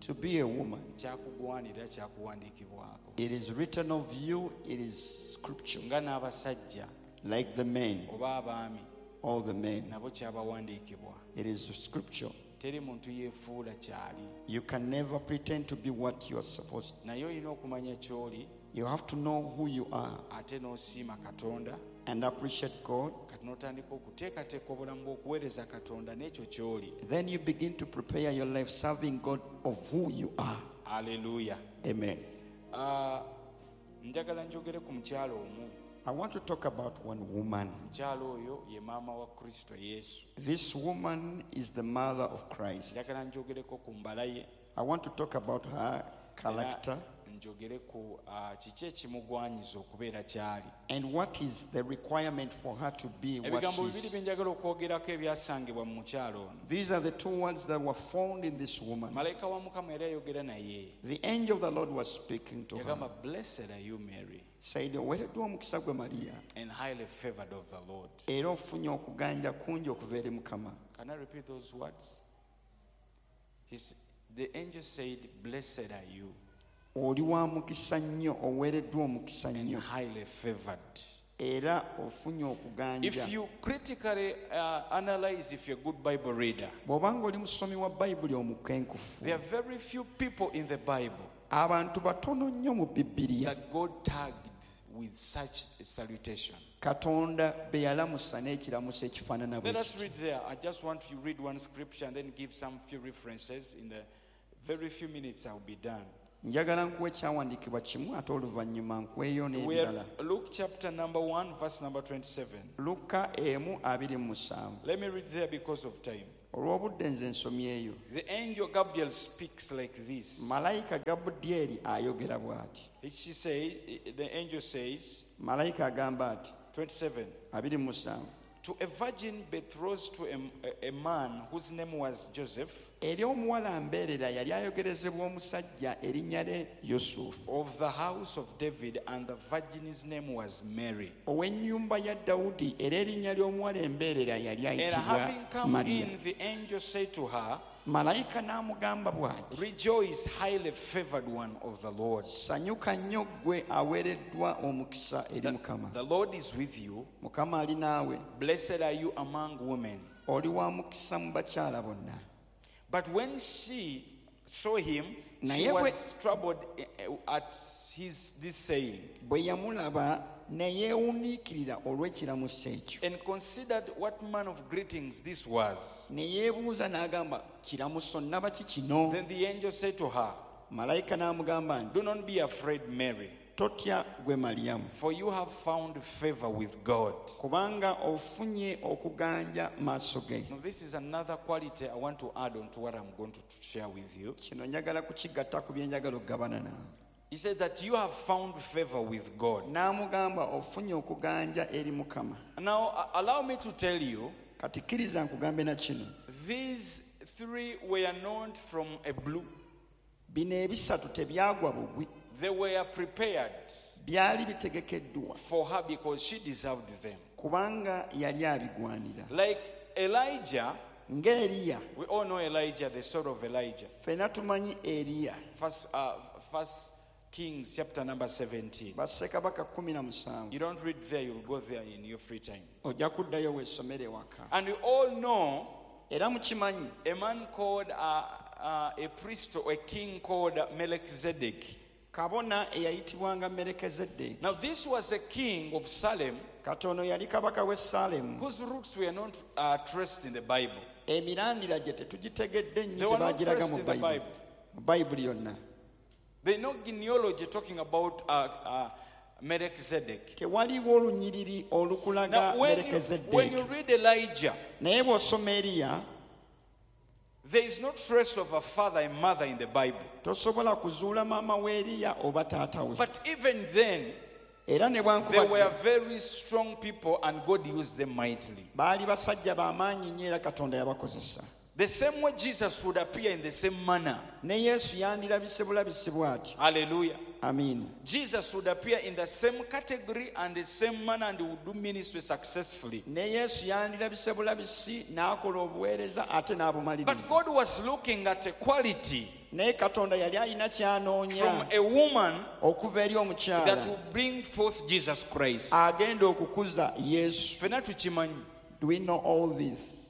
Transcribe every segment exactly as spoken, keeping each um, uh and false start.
to be a woman. kyakugwanira kyakuwandiikibwako. It is written of you, it is scripture. Nga n'abasajja Like the men, oba abaami all the men, nabo kyabawandiikibwa. it is scripture. Teri muntu yeefuula kyali. You can never pretend to be what you are supposed to. Naye olina okumanya ky'oli You have to know who you are ate n'osiima Katonda and appreciate God. kati n'otandika okuteekateeka obulamu bw'okuweereza Katonda n'ekyo ky'oli. Then you begin to prepare your life serving God of who you are. Haleluya. Amen. Ah, njagala njogere ku mukyalo omu. I want to talk about one woman. Mukyalo oyo ye maama wa Kristo Yesu. This woman is the mother of Christ. Njagala njogereko ku mbala ye. I want to talk about her character Njogere ku ah, kiki ekimugwanyiza okubeera kyali. and what is the requirement for her to be what Ebigambo she bibiri is. bye njagala okwogerako ebyasangibwa mu mukyalo ono. These are the two words that were found in this woman. Malayika wa Mukama yali ayogera naye. The angel of the Lord was speaking to her. Yagamba, blessed are you Mary Said, "Oweereddwa omukisa gwe Maria, and highly favored of the Lord." era ofunye okuganja kungi okuva eri Mukama." Can I repeat those words? He's, the angel said, blessed are you Oli wa mukisa nnyo, oweereddwa omukisa and nnyo, highly favored. era ofunye okuganja. If you critically uh, analyze if you're a good Bible reader, Bw'obanga oli musomi wa Bayibuli omukenkufu, there are very few people in the Bible abantu batono nnyo mu Bibiliya that God tagged with such a salutation. Katonda be yalamusa n'ekiramuso ekifaanana bwe Let us kityo. read there. I just want to read one scripture and then give some few references. In the very few minutes, I'll be done. Njagala nkuwa ekyawandiikibwa kimu ate oluvannyuma nkuweeyo We are n'ebirala. Luke chapter number one, verse number twenty-seven. Luka emu abiri mu musanvu. Let me read there because of time. Olw'obudde nze nsomyeyo. The angel Gabriel speaks like this. Malayika Gabudyeri ayogera bw'ati. She say, the angel says, Malayika agamba ati twenty-seven, abiri mu musanvu. to a virgin betrothed to a, a, a man whose name was Joseph, Eri omuwala mbeerera yali ayogerezebwa omusajja erinnya lye Yusufu, of the house of David, and the virgin's name was Mary. ow'ennyumba ya Dawudi, era erinnya ly'omuwala embeerera yali And ayitibwa having come Mariya. in, the angel said to her, Malayika n'amugamba bw'ati, rejoice, highly favored one of the Lord. sanyuka nnyo ggwe aweereddwa omukisa eri Mukama. The Lord is with you. Mukama ali naawe, Blessed are you among women. oli wa mukisa mu bakyala bonna. But when she saw him, she Naye bwe- was troubled at his this saying, Bwe yamulaba ne yeewuniikirira olw'ekiramuso ekyo. and considered what manner of greetings this was. Ne yeebuuza n'agamba, kiramuso nnaba ki kino? Then the angel said to her, Malayika n'amugamba nti, do not be afraid, Mary, totya gwe Maliyamu, for you have found favor with God. kubanga ofunye okuganja maaso ge. Now, this is another quality I want to add on to what I'm going to share with you. Kino njagala kukigatta ku bye njagala okugabana naawe. He said that you have found favor with God. N'amugamba ofunye okuganja eri Mukama. Now, uh, allow me to tell you, Kati kkiriza nkugambe na kino. these three were known from a blue. Bino ebisatu tebyagwa bugwi, They were prepared byali bitegekeddwa for her because she deserved them. kubanga yali abigwanira. Like Elijah, Ng'Eriya, we all know Elijah, the story of Elijah. ffenna tumanyi Eriya, First, uh, First Kings chapter number seventeen. bassekabaka kumi na musanvu. You don't read there, you'll go there in your free time. Ojja kuddayo weesomere waka. And we all know Era mukimanyi a man called, uh, uh, a priest or a king called Melchizedek. kabona eyayitibwanga Merekezeddeeki. Now, this was a king of Salem Katono yali kabaka w'e Saalemu. whose roots were not uh, traced in the Bible. Emirandira gye tetugitegedde They nnyo were not tebaagiraga traced mu in the Bayibuli. Bible. Mu Bayibuli yonna. They know genealogy talking about uh, uh, Melchizedek. Tewaliwo olunyiriri olukulaga Now, when you, when you Merekezeddeeki. read Elijah, Naye bw'osoma Eriya, there is no trace of a father and mother in the Bible. tosobola kuzuula maama w'Eriya oba taata we. But even then, Era ne they were bwankubadde very strong people and God used them mightily. baali basajja b'amaanyi nnyo era Katonda yabakozesa. The same way Jesus would appear in the same manner. Ne Yesu yandirabise bulabisi bw'atyo. Hallelujah. Amiina. Jesus would appear in the same category and the same manner and would do ministry successfully. Ne Yesu yandirabise bulabisi n'akola obuweereza ate n'abumaliriza. But God was looking at a quality naye katonda yali alina from kyanoonya a woman okuva eri that omukyala will bring forth Jesus Christ. agenda okukuza yesu. Fena tukimanyi Do we know all this?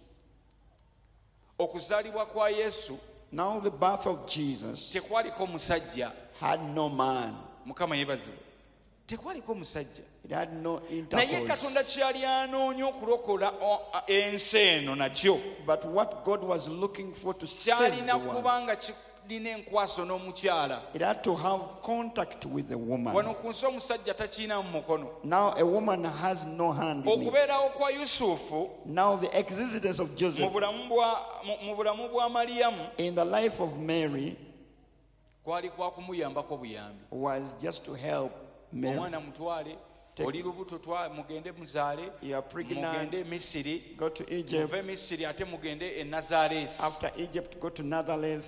okuzaalibwa kwa Yesu Now the birth of Jesus tekwaliko musajja. had no man. Mukama yeebazibwe. Tekwaliko musajja. It had no Naye intercourse. Katonda kyali anoonya okulokola o- a- ensi eno nakyo But what God was looking for to save kyalina the world, kuba nga kirina enkwaso n'omukyala. it had to have contact with the woman. Wano ku nsi omusajja takiina mu mukono. Now a woman has no hand in it. Okubeerawo kwa Yusufu Now the existence of mu Joseph bulamu bwa mu- mu bulamu bwa Maliyamu in the life of Mary kwali kwa kumuyambako buyambi. was just to help Mary. Omwana mutwale, oli lubuto twa mugende muzaale, You are pregnant, mugende e Misiri, go to Egypt. muve e Misiri ate mugende e Nazareesi. After Egypt, go to Nazareth.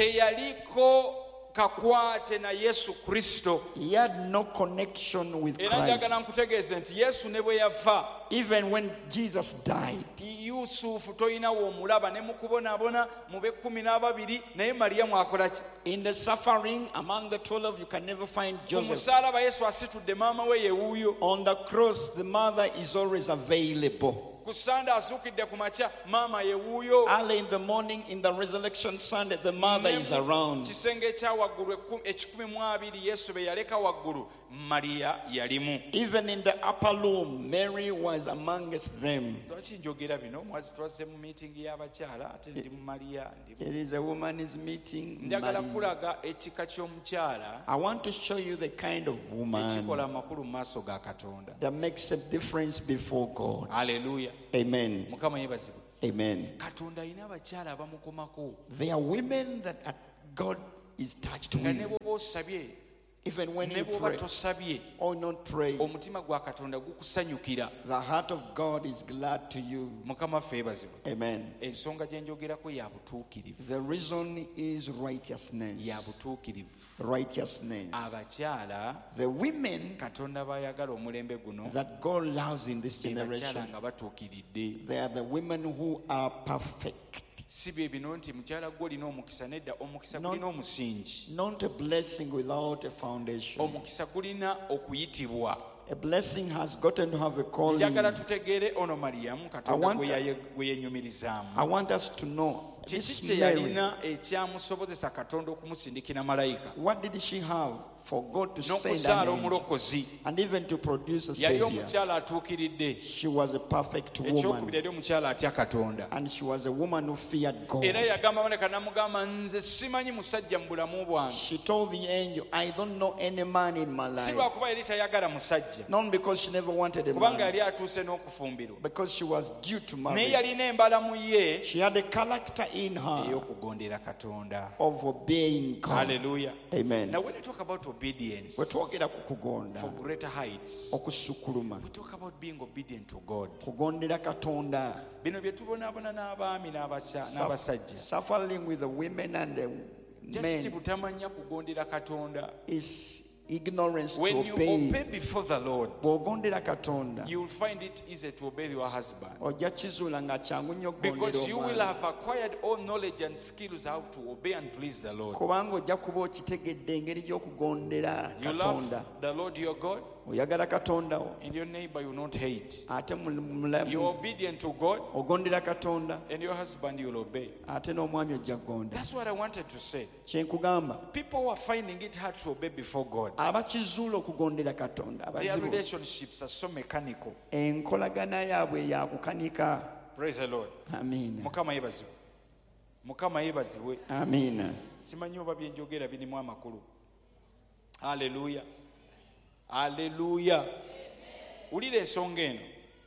Teyaliko kakwate na Yesu Kristo. He had no connection with Era Christ. njagala nkutegeeze nti Yesu ne bwe yafa, Even when Jesus died, Yusufu toyinawo omulaba ne mu kubonaabona mu b'ekkumi n'ababiri, naye Maliyamu akola ki? in the suffering among the twelve, you can never find Ku Joseph. musaalaba Yesu asitudde maama we ye wuuyo. On the cross, the mother is always available. Ku Sande azuukidde ku makya, maama ye wuuyo. Early in the morning, in the resurrection Sunday, the mother is around. Kisenge ekya waggulu ekku- ekikumi mu abiri Yesu be yaleka waggulu, Mariya yalimu. Even in the upper room, Mary was amongst them. Lwaki njogera bino? Mwazi twazze mu miitingi y'abakyala ate ndi mu Mariya ndi. It is a woman's meeting. Njagala Mary. kulaga ekika ky'omukyala I want to show you the kind of woman ekikola amakulu mu maaso ga Katonda. that makes a difference before God. Haleluya. Amen. Mukama yeebazibwe. Amen. Katonda alina abakyala abamukomako There are women that are- God is touched nga ne with. bw'oba osabye Even when ne you bw'oba pray tosabye, or not pray, omutima gwa Katonda gukusanyukira. the heart of God is glad to you. Mukama ffe yeebazibwe. Amen. Ensonga gye njogerako ya butuukirivu. The reason is righteousness. Ya butuukirivu. Righteousness. Abakyala The women Katonda bayagala omulembe guno that God loves in this be bakyala generation, nga batuukiridde. they are the women who are perfect. Si bye bino nti mukyala gwe olina omukisa, nedda omukisa No. gulina omusingi. Not a blessing without a foundation. Omukisa gulina okuyitibwa. A blessing has gotten to have a calling. Njagala tutegeere ono Maliyamu Katonda want- gwe yaye- gwe yenyumirizaamu. I want us to know Kiki this kye Mary, yalina ekyamusobozesa Katonda okumusindikira malayika what did she have for God to send n'okuzaala an angel omulokozi? and even to produce a Yali savior? omukyala atuukiridde. She was a perfect Ekyokubiri woman, yali omukyala atya Katonda. and she was a woman who feared God. Era yagamba Maleka n'amugamba, nze simanyi musajja mu bulamu bwange. She told the angel, I don't know any man in my Si life. lwakuba yali tayagala musajja, Not because she never wanted a kubanga man, yali atuuse n'okufumbirwa. because she was due to Naye marry. yalina embala mu ye She had a character in her ey'okugondera Katonda. of obeying God. Hallelujah. Amen. Now when we talk about obedience Bwe twogera ku kugonda, for greater heights, okusukuluma, we talk about being obedient to God. kugondera Katonda, Bino bye tubonaabona n'abaami n'abasha- Suff- n'abasajja. suffering with the women and the Just men butamanya kugondera Katonda. is ignorance to When you obey. obey before the Lord, Bw'ogondera Katonda, you will find it easy to obey your husband. ojja kizuula nga kyangu nnyo Because okugondera you will omwana. have acquired all knowledge and skills how to obey and please the Lord. Kubanga ojja kuba okitegedde engeri gy'okugondera You Katonda. love the Lord your God, Oyagala Katonda wo, and your neighbor you will not hate. ate mu- mulamu You're obedient to God, ogondera Katonda, and your husband you will obey. ate n'omwami ojja kugonda. That's what I wanted to say. Kye nkugamba, People who are finding it hard to obey before God, abakizuula okugondera Katonda, their abazibu, relationships are so mechanical. enkolagana yaabwe ya kukanika. Praise the Lord. Amiina. Mukama yeebazibwe. Mukama yeebazibwe. Amiina. Simanyi oba bye njogera birimu amakulu. Haleluya. Haleluya. Wulira ensonga eno.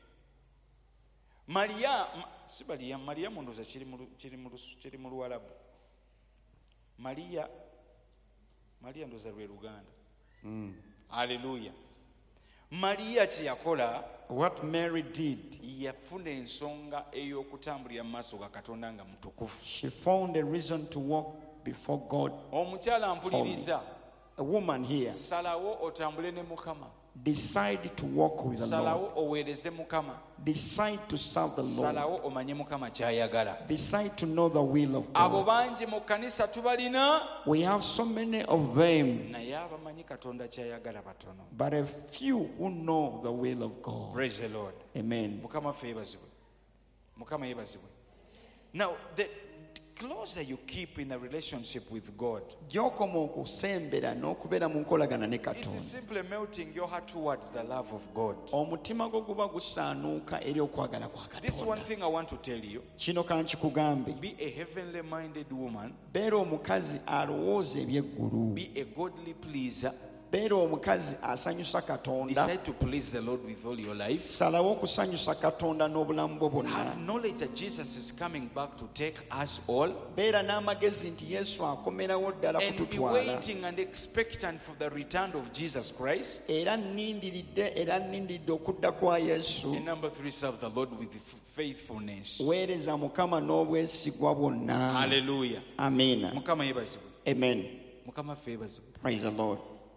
Mariya, ma- si Mariya, Mariya mundoza kiri mu lu- kiri mu lu- kiri mu Luwalabu. Mariya, Mariya ndoza lwe Luganda. Haleluya. Mariya kye yakola, What Mary did, yafuna ensonga ey'okutambulira mu maaso ga Katonda nga mutukuvu. she found a reason to walk before God. Omukyala mpuliriza, A woman here, salawo otambule ne Mukama. Decide to walk with the Lord. salawo oweereze mukama, Decide to serve the Lord. salawo omanye mukama ky'ayagala. Decide to know the will of Abo God. bangi mu kkanisa tubalina, We have so many of them, naye abamanyi katonda ky'ayagala batono. but a few who know the will of God. Praise the Lord. Amen. Mukama ffe yeebazibwe. Mukama yeebazibwe. Now, the closer you keep in a relationship with God, Gy'okoma okusembera n'okubeera mu nkolagana ne it is Katonda, simply melting your heart towards the love of God. omutima gwo guba gusaanuuka eri okwagala kwa This one Katonda. thing I want to tell you, Kino kankikugambe, be a heavenly minded woman, beera omukazi alowooza eby'eggulu, be a godly pleaser, beera omukazi asanyusa Katonda, decide to please the Lord with all your life. salawo okusanyusa Katonda n'obulamu bwo bwonna. Have knowledge that Jesus is coming back to take us all, Beera n'amagezi nti Yesu akomerawo ddala and be kututwala, waiting and expectant for the return of Jesus Christ. era nnindiridde era nnindiridde okudda kwa Yesu. And number three, serve the Lord with faithfulness. Weereza Mukama n'obwesigwa bwonna. Hallelujah. Amiina. Mukama yeebazibwe. Amen. Mukama ffe yeebazibwe. Praise the Lord.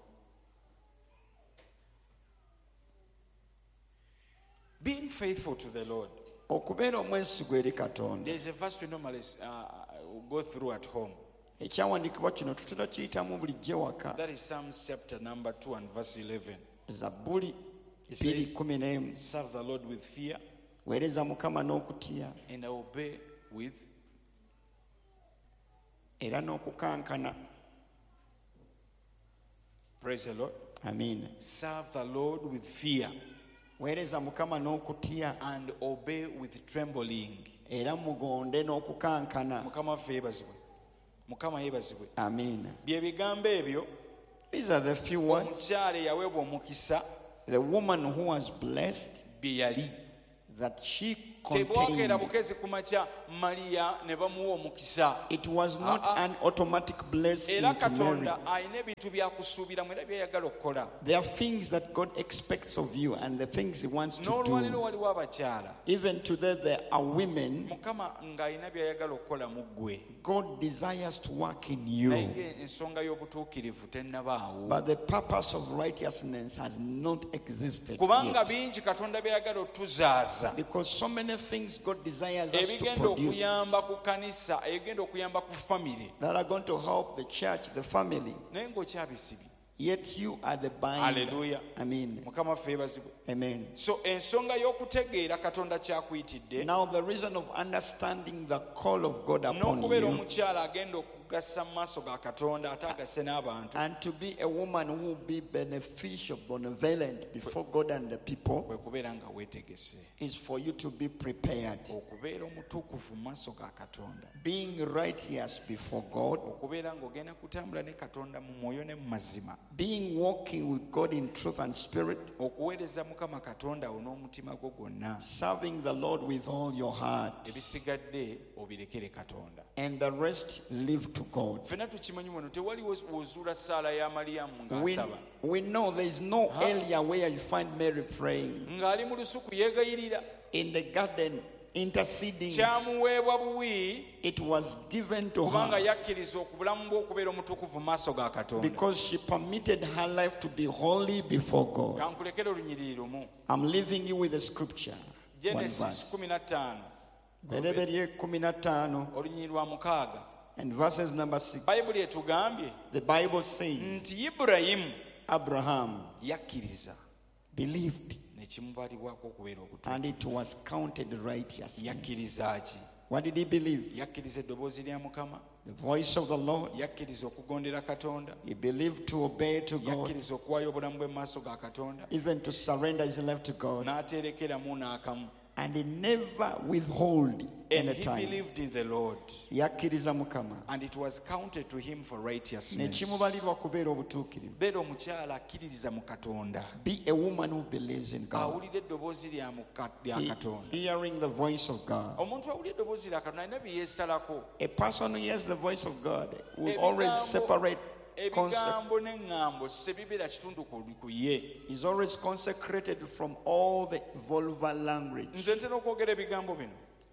Being faithful to the Lord. Okubeera omwesigwa eri Katonda. There's a verse we normally uh, go through at home. Ekyawandiikibwa kino tutera kiyitamu bulijjo waka. That is Psalms chapter number two and verse eleven. Zabbuli It bbiri says, kumi n'emu. serve the Lord with fear Weereza Mukama n'okutya and obey with. era n'okukankana. Praise the Lord. Amiina. Serve the Lord with fear Weereza Mukama n'okutya and obey with trembling. era mugonde n'okukankana. Mukama ffe yeebazibwe. Mukama yeebazibwe. Amiina. Bye bigambo ebyo These are the few words. omukyala eyaweebwa omukisa The woman who was blessed bye yali. that she Tebwakeera contained. bukezi ku makya Maliya ne bamuwa omukisa. It was not Ah, ah. an automatic blessing Era to Mary. Katonda alina ebintu byakusuubiramu era byayagala okukola. There are things that God expects of you and the things He wants to N'olwaliro do. waliwo abakyala Even today, there are women Mukama ng'alina byayagala okukola mu ggwe. God desires to work in Naye you, ng'ensonga y'obutuukirivu tennabaawo. but the purpose of righteousness has not existed Kubanga yet. bingi Katonda byayagala otuzaaza. Because so many things God desires us to Ebigenda produce okuyamba ku kanisa, ebigenda okuyamba ku famire. that are going to help the church, the family, Naye ng'okyabisibye. yet you are the binder. Hallelujah. Amen. Mukama ffe yeebazibwe. Amen. So ensonga y'okutegeera Katonda kyakuyitidde Now, the reason of understanding the call of God upon n'okubeera you omukyala agenda okugasa mu maaso ga Katonda ate agase n'abantu and to be a woman who will be beneficial, benevolent before God and the people kwe kubeera nga weetegese is for you to be prepared. okubeera omutuukuvu mu maaso ga Katonda, Being righteous before God, okubeera ng'ogenda kutambula ne Katonda mu mwoyo ne mu mazima, being walking with God in truth and spirit, okuweereza Mukama Katonda wo n'omutima gwo gwonna, serving the Lord with all your heart, ebisigadde obirekere Katonda. and the rest leave to God. Ffenna tukimanyi muno tewali wozuula ssaala ya Maliyamu We, ng'asaba we know there is no Huh? area where you find Mary praying ng'ali mu lusuku yeegayirira, in the garden, interceding. kyamuweebwa buwi It was given to kubanga her yakkiriza okubulamu bwe okubeera omutukuvu mu maaso ga Katonda. because she permitted her life to be holy before God. Kankulekere olunyiriri lumu. I'm leaving you with a scripture. One Genesis verse. kumi na ttaano Bereberye kumi na ttaano olunyiriri lwa mukaaga. and verses number six. Bayibuli etugambye The Bible says nti Ibulayimu Abraham yakkiriza believed ne kimubalibwako okubeera obutuufu. and it was counted righteousness. Yakkiriza ki? What did he believe? Yakkiriza eddoboozi lya Mukama, The voice of the Lord. yakkiriza okugondera Katonda, He believed to obey to God, yakkiriza okuwaayo obulamu bwe mu maaso ga Katonda, even to surrender his life to God, n'aterekeramu n'akamu. and he never withhold And any he time. believed in the Lord, Yakkiriza Mukama and it was counted to him for ne righteousness. kimubalirwa kubeera obutuukirivu. Beera omukyala akkiririza mu Katonda, Be a woman who believes in God, awulira eddoboozi lya Muka- lya He- Katonda. hearing the voice of God. Omuntu awulira eddoboozi lya Katonda alina bye yeesalako. A person who hears the voice of God will always separate, conse- ebigambo n'eŋŋambo sebibeera kitundu ku ku ye. is always consecrated from all the vulgar language. Nze ntera okwogera ebigambo bino.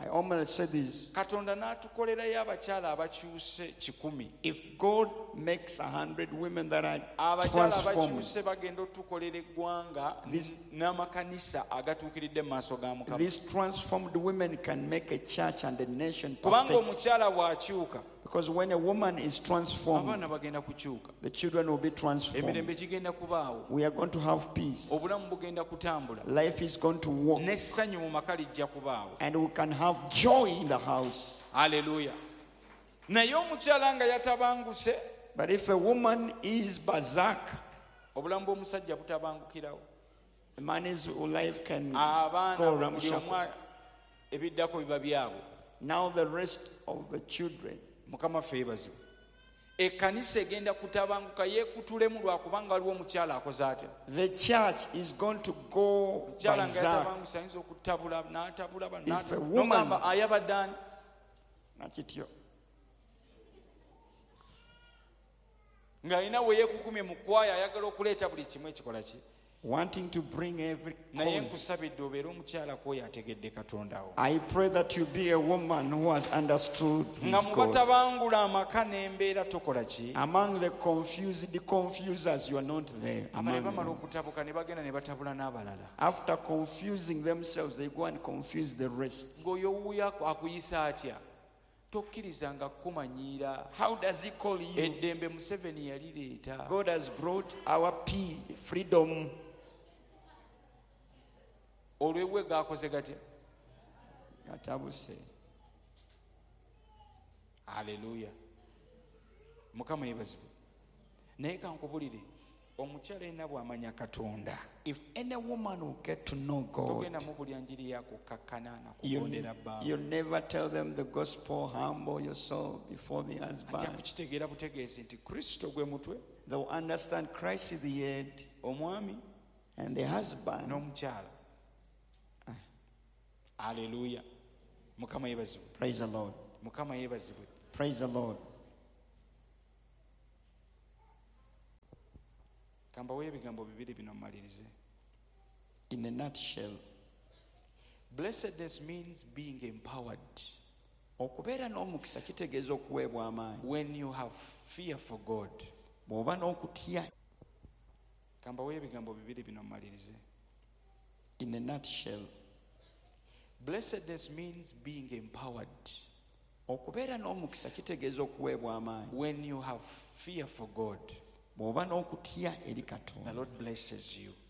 I almost said this. katonda n'atukolerayo abakyala abakyuse kikumi. If God makes a hundred women that are abakyala transformed, abakyuse bagenda otukolera eggwanga This- n'amakanisa agatuukiridde mu maaso ga Mukama. these transformed women can make a church and a nation kubanga perfect. omukyala bw'akyuka Because when a woman is transformed, abaana bagenda kukyuka, the children will be transformed. emirembe gigenda kubaawo, We are going to have peace. obulamu bugenda kutambula, Life is going to walk. n'essanyu mu maka lijja kubaawo. And we can have joy in the house. Haleluya. Naye omukyala nga yatabanguse, But if a woman is berserk, obulamu bw'omusajja butabangukirawo. a man's life can Abaana go buli ramshackle. omu ebiddako biba byabwe. Now the rest of the children. Mukama ffe yeebazibwe. Ekkanisa egenda kutabanguka yeekutulemu lwakubanga waliwo omukyala akoze atya. The church is going to go Omukyala nga berserk. yatabangusa ayinza okutabula n'atabula ba- If a n'ata- woman- n'ogamba ayabadde ani? Nakityo. Ng'alina we yeekukumye mu kwaya ayagala okuleeta buli kimu ekikola ki. Wanting to bring every Naye cause. nkusabidde obeere omukyala kwoyo ategedde Katonda wo. I pray that you be a woman who has understood Nga his mu God. batabangula amaka n'embeera tokola ki. Among the confused, the confusers, you are not there. Aba ne among bamala them. okutabuka ne bagenda ne batabula n'abalala. After confusing themselves, they go and confuse the rest. Ng'oyo wuuyo aku- akuyisa atya, tokkirizanga kumanyiira. How does he call you? Eddembe Museveni yalireeta. God has brought our peace, freedom. Olw'ebwe gaakoze gatya. Gatabuse. Haleluya. Mukama yeebazibwe. Naye kankubulire, omukyala yenna bw'amanya Katonda, If any woman will get to know God, togenda mu bulya njiri yakukakkana you, nakugondera bbaabwe. you never tell them the gospel, humble yourself before the Ajja husband. kukitegeera butegeezi nti Kristo gwe mutwe, They'll understand Christ is the head omwami and the husband. n'omukyala. Haleluya. Mukama yeebazibwe. Praise the Lord. Mukama yeebazibwe. Praise the Lord. Kambawo ebigambo bibiri bino mmalirize. In a nutshell, Blessedness means being empowered okubeera n'omukisa kitegeeza okuweebwa amaanyi. when you have fear for God. Bw'oba n'okutya. Kambawo ebigambo bibiri bino mmalirize. In a nutshell, Blessedness means being empowered okubeera n'omukisa kitegeeza okuweebwa amaanyi. when you have fear for God. Bw'oba n'okutya eri The Katonda. Lord blesses you.